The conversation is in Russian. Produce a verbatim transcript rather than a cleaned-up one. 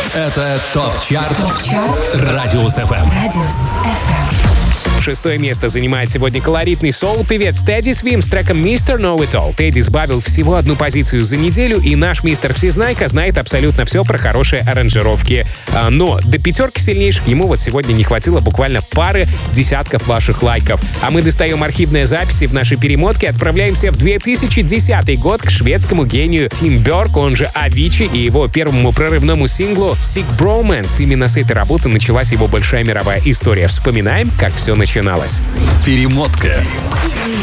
Это ТОП ЧАРТ Радиус эф эм. Радиус эф эм. Шестое место занимает сегодня колоритный соул-певец Тедди Свим с треком мистер Know It All. Тедди сбавил всего одну позицию за неделю, и наш мистер Всезнайка знает абсолютно все про хорошие аранжировки. А, но до пятерки сильнейших ему вот сегодня не хватило буквально пары десятков ваших лайков. А мы достаем архивные записи в нашей перемотке и отправляемся в две тысячи десятый год к шведскому гению Тим Бёрк, он же Avicii, и его первому прорывному синглу Sick Bromance. Именно с этой работы началась его большая мировая история. Вспоминаем, как все начиналось. Перемотка.